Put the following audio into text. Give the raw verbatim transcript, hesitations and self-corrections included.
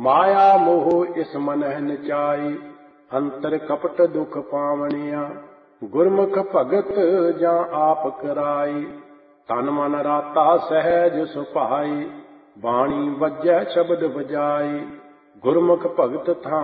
माया मोह इस मनह नचाई, अंतर कपट दुख पावनिया। गुरमुख भगत जा आप कराई, तन मन राता सहज सुभाई। बाणी वजै शब्द बजाई, गुरमुख भगत था